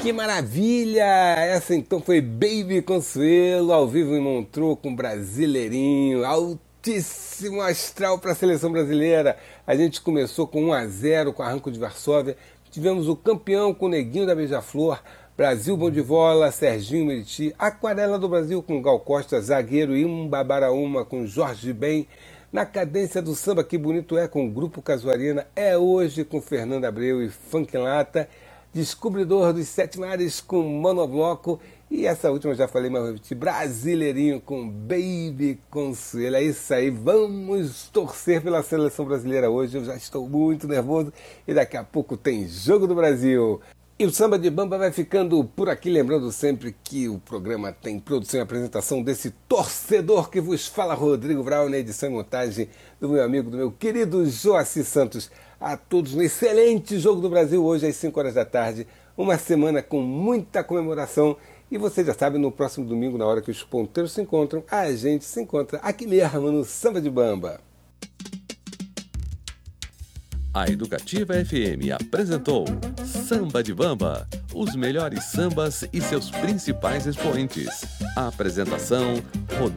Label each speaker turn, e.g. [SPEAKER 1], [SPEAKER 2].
[SPEAKER 1] Que maravilha! Essa então foi Baby Consuelo, ao vivo em Montreux com Brasileirinho, altíssimo astral para a seleção brasileira. A gente começou com 1-0 com Arranco de Varsóvia, tivemos o campeão com o Neguinho da Beija-Flor, Brasil Bom de Bola, Serginho Meriti, Aquarela do Brasil com Gal Costa, zagueiro e Baraúma com Jorge Ben. Na cadência do samba Que Bonito É com o Grupo Casuarina, é hoje com Fernando Abreu e Funk em Lata. Descobridor dos Sete Mares com Monobloco. E essa última eu já falei, mas vou repetir, Brasileirinho com Baby Consuelo. É isso aí, vamos torcer pela seleção brasileira hoje. Eu já estou muito nervoso e daqui a pouco tem Jogo do Brasil. E o Samba de Bamba vai ficando por aqui, lembrando sempre que o programa tem produção e apresentação desse torcedor que vos fala, Rodrigo Vral, na edição e montagem do meu amigo, do meu querido Joaci Santos. A todos um excelente Jogo do Brasil hoje às 5 horas da tarde, uma semana com muita comemoração. E você já sabe, no próximo domingo, na hora que os ponteiros se encontram, a gente se encontra aqui mesmo no Samba de Bamba.
[SPEAKER 2] A Educativa FM apresentou Samba de Bamba, os melhores sambas e seus principais expoentes. A apresentação,